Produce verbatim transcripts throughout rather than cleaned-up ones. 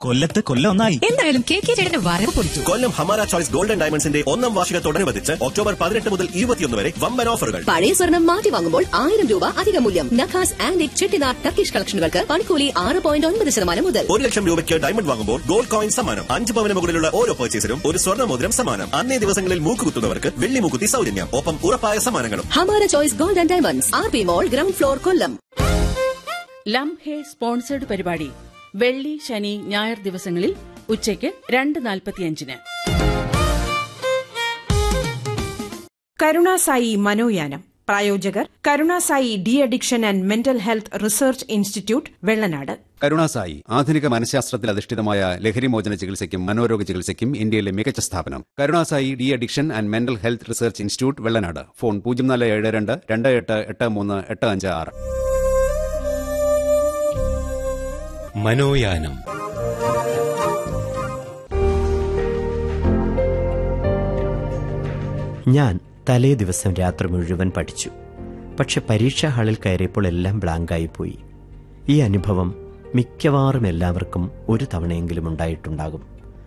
കൊല്ലത്ത് കൊല്ലം ഒന്നായി. എന്തായാലും കെ കെ ചേട്ടന്റെ വരവ് പൊളിച്ചു. കൊല്ലം ഹമാര ചോയ്സ് ഗോൾഡൻ ഡയമണ്ട്സിന്റെ ഒന്നാം വാർഷികത്തോടനുബന്ധിച്ച് ഒക്ടോബർ പതിനെട്ട് മുതൽ ഇരുപത്തിയൊന്ന് വരെ വമ്പൻ ഓഫറുകൾ. പഴയ സ്വർണം മാറ്റി വാങ്ങുമ്പോൾ ആയിരം രൂപ അധിക മൂല്യം. നഖാസ് ആൻഡ് ചെട്ടിനാർ ടർക്കിഷ് കളക്ഷനുകൾക്ക് പണിക്കൂലി ആറ് പോയിന്റ് ഒൻപത് ശതമാനം മുതൽ. ഒരു ലക്ഷം രൂപയ്ക്ക് ഡയമണ്ട് വാങ്ങുമ്പോൾ ഗോൾഡ് കോയിൻ സമ്മാനം. അഞ്ച് പവന് മുകളിലുള്ള ഓരോ പർച്ചേസിനും ഒരു സ്വർണ്ണ മോതിരം സമ്മാനം. അന്നേ ദിവസങ്ങളിൽ മൂക്കുകുത്തുന്നവർക്ക് വെള്ളി മൂക്കുത്തി സൗജന്യം. ഒപ്പം ഉറപ്പായ സമ്മാനങ്ങളും. Hamara choice golden diamonds, R P മോൾ, ഗ്രൗണ്ട് ഫ്ലോർ, കൊല്ലം. ലം ഹേ സ്പോൺസേഡ് പരിപാടി വെള്ളി, ശനി, ഞായർ ദിവസങ്ങളിൽ ഉച്ചയ്ക്ക് രണ്ട് നാൽപ്പത്തിയഞ്ചിന്. കരുണാസായി മനോയാനം പ്രായോജകർ Karunasai de addiction and mental health research institute, Vellanad. Karunasai ആധുനിക മനഃശാസ്ത്രത്തിൽ അധിഷ്ഠിതമായ ലഹരിമോചന ചികിത്സയ്ക്കും മനോരോഗ ചികിത്സയ്ക്കും ഇന്ത്യയിലെ മികച്ച സ്ഥാപനം. Karunasai de addiction and mental health research institute, Vellanad. Phone പൂജ്യം നാല് ഏഴ് രണ്ട് രണ്ട് എട്ട് എട്ട് മൂന്ന് എട്ട് അഞ്ച് ആറ്. മനോയാനം. ഞാൻ തലേ ദിവസം രാത്രി മുഴുവൻ പഠിച്ചു. പക്ഷെ പരീക്ഷാ ഹാളിൽ കയറിയപ്പോൾ എല്ലാം ബ്ലാങ്കായിപ്പോയി. ഈ അനുഭവം മിക്കവാറും എല്ലാവർക്കും ഒരു തവണയെങ്കിലും ഉണ്ടായിട്ടുണ്ടാകും.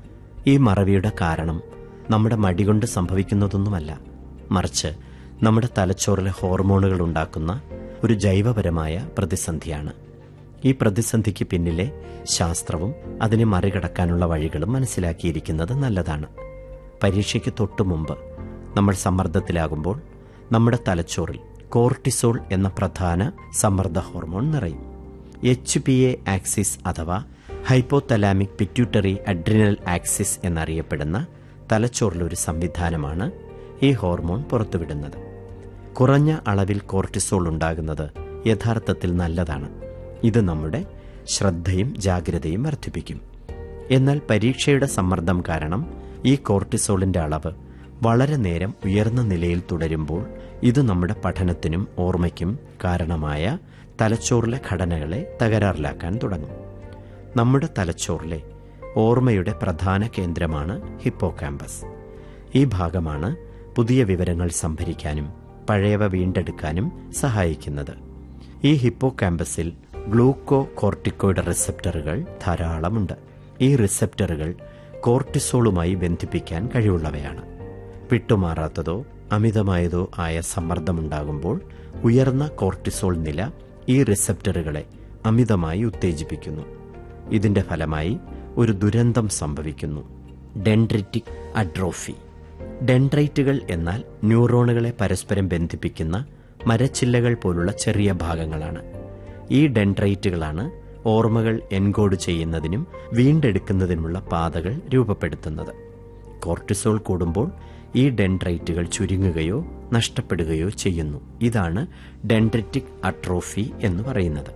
ഈ മറവിയുടെ കാരണം നമ്മുടെ മടികൊണ്ട് സംഭവിക്കുന്നതൊന്നുമല്ല, മറിച്ച് നമ്മുടെ തലച്ചോറിലെ ഹോർമോണുകൾ ഉണ്ടാക്കുന്ന ഒരു ജൈവപരമായ പ്രതിസന്ധിയാണ്. ഈ പ്രതിസന്ധിക്ക് പിന്നിലെ ശാസ്ത്രവും അതിനെ മറികടക്കാനുള്ള വഴികളും മനസ്സിലാക്കിയിരിക്കുന്നത് നല്ലതാണ്. പരീക്ഷയ്ക്ക് തൊട്ടു മുമ്പ് നമ്മൾ സമ്മർദ്ദത്തിലാകുമ്പോൾ നമ്മുടെ തലച്ചോറിൽ കോർട്ടിസോൾ എന്ന പ്രധാന സമ്മർദ്ദ ഹോർമോൺ നിറയും. എച്ച് പി എ ആക്സിസ് അഥവാ ഹൈപ്പോതലാമിക് പിറ്റ്യൂട്ടറി അഡ്രിനൽ ആക്സിസ് എന്നറിയപ്പെടുന്ന തലച്ചോറിലൊരു സംവിധാനമാണ് ഈ ഹോർമോൺ പുറത്തുവിടുന്നത്. കുറഞ്ഞ അളവിൽ കോർട്ടിസോൾ ഉണ്ടാകുന്നത് യഥാർത്ഥത്തിൽ നല്ലതാണ്. ഇത് നമ്മുടെ ശ്രദ്ധയും ജാഗ്രതയും വർദ്ധിപ്പിക്കും. എന്നാൽ പരീക്ഷയുടെ സമ്മർദ്ദം കാരണം ഈ കോർട്ടിസോളിന്റെ അളവ് വളരെ നേരം ഉയർന്ന നിലയിൽ തുടരുമ്പോൾ ഇത് നമ്മുടെ പഠനത്തിനും ഓർമ്മയ്ക്കും കാരണമായ തലച്ചോറിലെ ഘടനകളെ തകരാറിലാക്കാൻ തുടങ്ങും. നമ്മുടെ തലച്ചോറിലെ ഓർമ്മയുടെ പ്രധാന കേന്ദ്രമാണ് ഹിപ്പോകാമ്പസ്. ഈ ഭാഗമാണ് പുതിയ വിവരങ്ങൾ സംഭരിക്കാനും പഴയവ വീണ്ടെടുക്കാനും സഹായിക്കുന്നത്. ഈ ഹിപ്പോകാമ്പസിൽ ഗ്ലൂക്കോ കോർട്ടിക്കോയിഡ് റിസപ്റ്ററുകൾ ധാരാളമുണ്ട്. ഈ റിസപ്റ്ററുകൾ കോർട്ടിസോളുമായി ബന്ധിപ്പിക്കാൻ കഴിവുള്ളവയാണ്. വിട്ടുമാറാത്തതോ അമിതമായതോ ആയ സമ്മർദ്ദമുണ്ടാകുമ്പോൾ ഉയർന്ന കോർട്ടിസോൾ നില ഈ റിസപ്റ്ററുകളെ അമിതമായി ഉത്തേജിപ്പിക്കുന്നു. ഇതിന്റെ ഫലമായി ഒരു ദുരന്തം സംഭവിക്കുന്നു: ഡെൻഡ്രിറ്റിക് അട്രോഫി. ഡെൻഡ്രൈറ്റുകൾ എന്നാൽ ന്യൂറോണുകളെ പരസ്പരം ബന്ധിപ്പിക്കുന്ന മരച്ചില്ലകൾ പോലുള്ള ചെറിയ ഭാഗങ്ങളാണ്. ഈ ഡെൻഡ്രൈറ്റുകളാണ് ഓർമ്മകൾ എൻകോഡ് ചെയ്യുന്നതിനും വീണ്ടെടുക്കുന്നതിനുമുള്ള പാതകൾ രൂപപ്പെടുത്തുന്നത്. കോർട്ടിസോൾ കൂടുമ്പോൾ ഈ ഡെൻഡ്രൈറ്റുകൾ ചുരുങ്ങുകയോ നഷ്ടപ്പെടുകയോ ചെയ്യുന്നു. ഇതാണ് ഡെൻഡ്രിറ്റിക് അട്രോഫി എന്ന് പറയുന്നത്.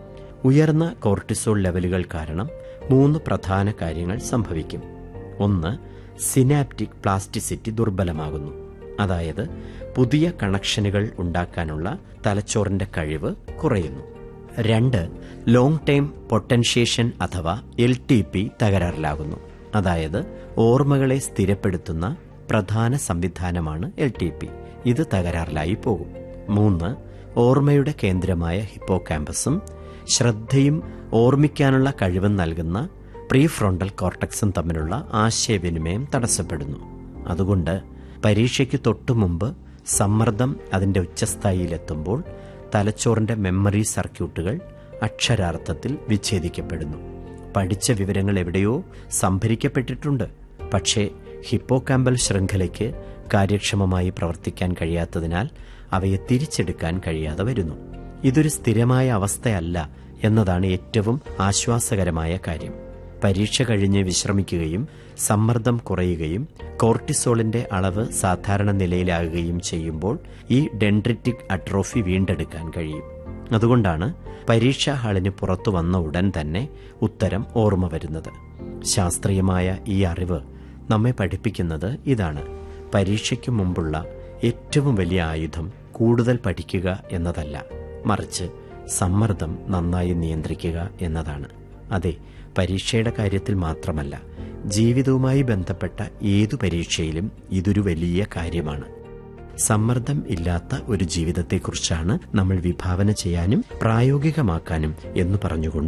ഉയർന്ന കോർട്ടിസോൾ ലെവലുകൾ കാരണം മൂന്ന് പ്രധാന കാര്യങ്ങൾ സംഭവിക്കും. ഒന്ന്, സിനാപ്റ്റിക് പ്ലാസ്റ്റിസിറ്റി ദുർബലമാകുന്നു. അതായത് പുതിയ കണക്ഷനുകൾ ഉണ്ടാക്കാനുള്ള തലച്ചോറിന്റെ കഴിവ് കുറയുന്നു. രണ്ട്, ലോങ് ടൈം പൊട്ടൻഷ്യേഷൻ അഥവാ എൽ ടി പി തകരാറിലാകുന്നു. അതായത് ഓർമ്മകളെ സ്ഥിരപ്പെടുത്തുന്ന പ്രധാന സംവിധാനമാണ് എൽ ടി പി. ഇത് തകരാറിലായി പോകും. മൂന്ന്, ഓർമ്മയുടെ കേന്ദ്രമായ ഹിപ്പോകാമ്പസും ശ്രദ്ധയും ഓർമ്മിക്കാനുള്ള കഴിവും നൽകുന്ന പ്രീഫ്രോണ്ടൽ കോർട്ടക്സും തമ്മിലുള്ള ആശയവിനിമയം തടസ്സപ്പെടുന്നു. അതുകൊണ്ട് പരീക്ഷയ്ക്ക് തൊട്ടു മുമ്പ് സമ്മർദ്ദം അതിന്റെ ഉച്ചസ്ഥായിയിലെത്തുമ്പോൾ തലച്ചോറിന്റെ മെമ്മറി സർക്യൂട്ടുകൾ അക്ഷരാർത്ഥത്തിൽ വിച്ഛേദിക്കപ്പെടുന്നു. പഠിച്ച വിവരങ്ങൾ എവിടെയോ സംഭരിക്കപ്പെട്ടിട്ടുണ്ട്, പക്ഷേ ഹിപ്പോകാമ്പൽ ശൃംഖലയ്ക്ക് കാര്യക്ഷമമായി പ്രവർത്തിക്കാൻ കഴിയാത്തതിനാൽ അവയെ തിരിച്ചെടുക്കാൻ കഴിയാതെ വരുന്നു. ഇതൊരു സ്ഥിരമായ അവസ്ഥയല്ല എന്നതാണ് ഏറ്റവും ആശ്വാസകരമായ കാര്യം. പരീക്ഷ കഴിഞ്ഞ് വിശ്രമിക്കുകയും സമ്മർദ്ദം കുറയുകയും കോർട്ടിസോളിന്റെ അളവ് സാധാരണ നിലയിലാകുകയും ചെയ്യുമ്പോൾ ഈ ഡെൻഡ്രിറ്റിക് അട്രോഫി വീണ്ടെടുക്കാൻ കഴിയും. അതുകൊണ്ടാണ് പരീക്ഷാ ഹാളിന് പുറത്തു വന്ന ഉടൻ തന്നെ ഉത്തരം ഓർമ്മ വരുന്നത്. ശാസ്ത്രീയമായ ഈ അറിവ് നമ്മെ പഠിപ്പിക്കുന്നത് ഇതാണ്: പരീക്ഷയ്ക്ക് മുമ്പുള്ള ഏറ്റവും വലിയ ആയുധം കൂടുതൽ പഠിക്കുക എന്നതല്ല, മറിച്ച് സമ്മർദ്ദം നന്നായി നിയന്ത്രിക്കുക എന്നതാണ്. അതെ, പരീക്ഷയുടെ കാര്യത്തിൽ മാത്രമല്ല, ജീവിതവുമായി ബന്ധപ്പെട്ട ഏതു പരീക്ഷയിലും ഇതൊരു വലിയ കാര്യമാണ്. സമ്മർദ്ദം ഇല്ലാത്ത ഒരു ജീവിതത്തെക്കുറിച്ചാണ് നമ്മൾ വിഭാവന ചെയ്യാനും പ്രായോഗികമാക്കാനും എന്ന് പറഞ്ഞുകൊണ്ട്